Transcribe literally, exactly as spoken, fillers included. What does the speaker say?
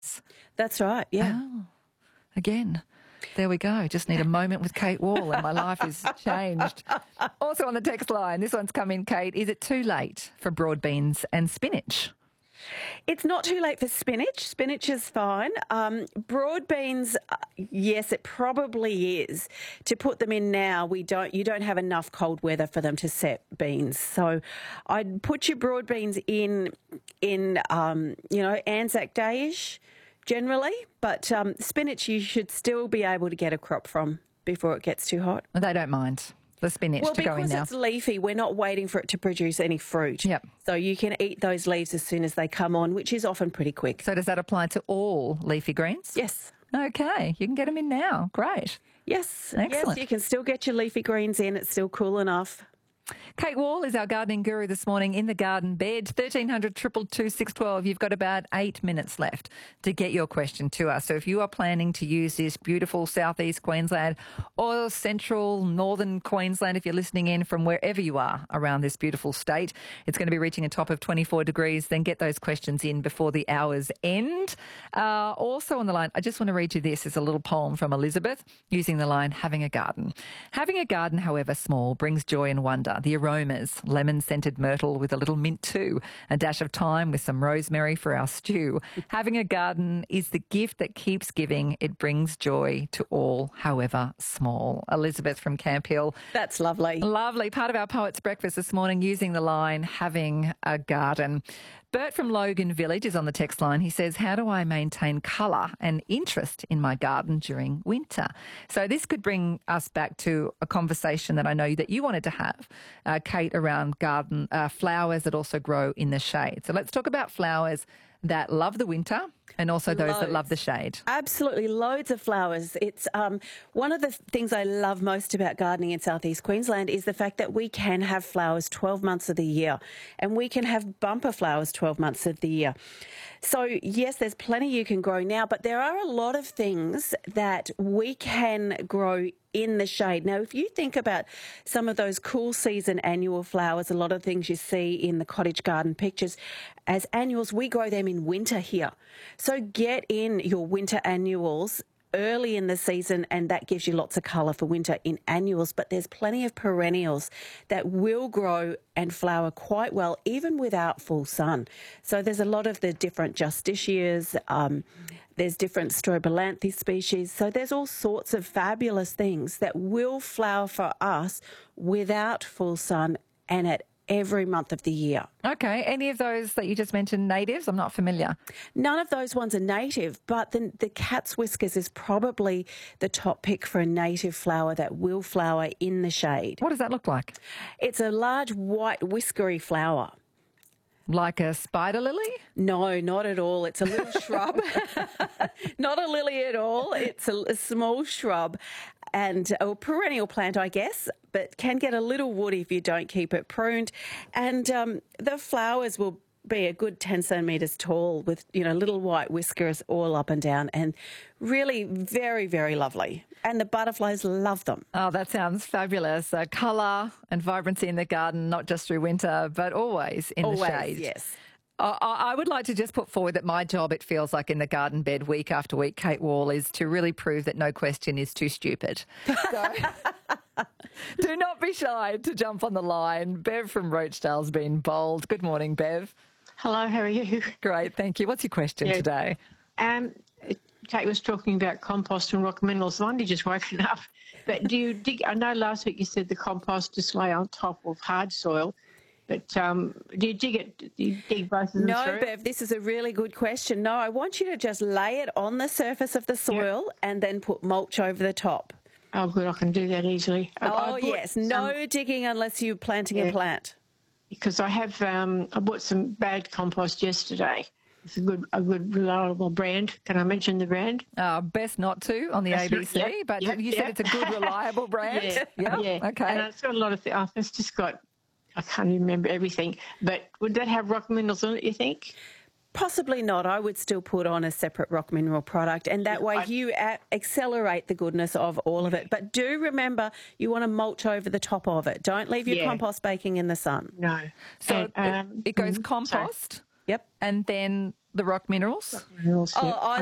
greens. That's right, yeah. Oh, again. There we go. Just need a moment with Kate Wall and my life is changed. Also on the text line, this one's come in, Kate. Is it too late for broad beans and spinach? It's not too late for spinach. Spinach is fine. Um, broad beans, uh, yes, it probably is. To put them in now, we don't. You don't have enough cold weather for them to set beans. So, I'd put your broad beans in in um, you know Anzac Day-ish generally, but um, spinach you should still be able to get a crop from before it gets too hot. They don't mind the spinach well, to go in now. Well, because it's leafy, we're not waiting for it to produce any fruit. Yep. So you can eat those leaves as soon as they come on, which is often pretty quick. So does that apply to all leafy greens? Yes. Okay, you can get them in now. Great. Yes. Excellent. Yes, you can still get your leafy greens in. It's still cool enough. Kate Wall is our gardening guru this morning in the garden bed. thirteen hundred, two two two, six one two. You've got about eight minutes left to get your question to us. So if you are planning to use this beautiful southeast Queensland or central northern Queensland, if you're listening in from wherever you are around this beautiful state, it's going to be reaching a top of twenty-four degrees. Then get those questions in before the hour's end. Uh, also on the line, I just want to read you this. It's a little poem from Elizabeth using the line, having a garden. Having a garden, however small, brings joy and wonder. The aromas, lemon-scented myrtle with a little mint too, a dash of thyme with some rosemary for our stew. Having a garden is the gift that keeps giving. It brings joy to all, however small. Elizabeth from Camp Hill. That's lovely. Lovely. Part of our Poets Breakfast this morning using the line, having a garden. Bert from Logan Village is on the text line. He says, how do I maintain colour and interest in my garden during winter? So this could bring us back to a conversation that I know that you wanted to have, uh, Kate, around garden uh, flowers that also grow in the shade. So let's talk about flowers that love the winter and also those Loads. that love the shade. Absolutely, loads of flowers. It's um, one of the things I love most about gardening in southeast Queensland is the fact that we can have flowers twelve months of the year and we can have bumper flowers twelve months of the year. So, yes, there's plenty you can grow now, but there are a lot of things that we can grow in the shade. Now, if you think about some of those cool season annual flowers, a lot of things you see in the cottage garden pictures as annuals, we grow them in winter here. So get in your winter annuals early in the season, and that gives you lots of colour for winter in annuals. But there's plenty of perennials that will grow and flower quite well, even without full sun. So there's a lot of the different justicias, um, there's different strobilanthe species. So there's all sorts of fabulous things that will flower for us without full sun and at every month of the year. Okay. Any of those that you just mentioned natives? I'm not familiar. None of those ones are native, but the, the cat's whiskers is probably the top pick for a native flower that will flower in the shade. What does that look like? It's a large white whiskery flower. Like a spider lily? No, not at all. It's a little shrub. Not a lily at all. It's a, a small shrub and a perennial plant, I guess, but can get a little woody if you don't keep it pruned. And um, the flowers will be a good ten centimetres tall with, you know, little white whiskers all up and down and really very, very lovely. And the butterflies love them. Oh, that sounds fabulous. Uh, colour and vibrancy in the garden, not just through winter, but always in always, the shade. Yes. I, I would like to just put forward that my job, it feels like in the garden bed week after week, Kate Wall, is to really prove that no question is too stupid. So do not be shy to jump on the line. Bev from Rochedale's been bold. Good morning, Bev. Hello, how are you? Great, thank you. What's your question Yeah. today? Um, Kate was talking about compost and rock minerals. I've only just woken up. But do you dig? I know last week you said the compost just lay on top of hard soil. But um, do you dig it? Do you dig both of them No, through? Bev, this is a really good question. No, I want you to just lay it on the surface of the soil yep. and then put mulch over the top. Oh, good, I can do that easily. Oh, I, I yes, some, no digging unless you're planting yeah, a plant. Because I have, um, I bought some bad compost yesterday. It's a good, a good, reliable brand. Can I mention the brand? Uh, best not to on the Best A B C, not, yep, but yep, you yep. said it's a good, reliable brand. yeah, yeah, yeah. Okay. And it's got a lot of things. Oh, it's just got, I can't even remember everything. But would that have rock minerals on it, you think? Possibly not. I would still put on a separate rock mineral product, and that way you a- accelerate the goodness of all of it. But do remember, you want to mulch over the top of it. Don't leave your yeah. compost baking in the sun. No. So and, um, it goes mm, compost, sorry. Yep, and then the rock minerals. Rock minerals oh, yeah. I